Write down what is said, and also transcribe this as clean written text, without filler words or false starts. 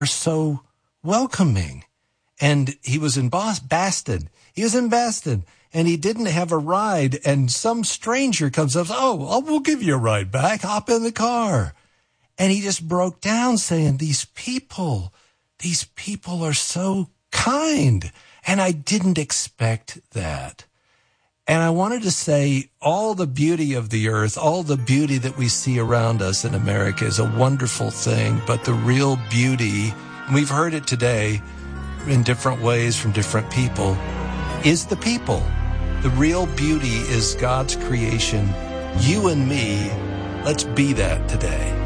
so welcoming. And he was in Boston. He was in Boston, and he didn't have a ride. And some stranger comes up, we'll give you a ride back. Hop in the car. And he just broke down saying, these people are so kind. And I didn't expect that. And I wanted to say all the beauty of the earth, all the beauty that we see around us in America is a wonderful thing. But the real beauty, and we've heard it today in different ways from different people, is the people. The real beauty is God's creation. You and me, let's be that today.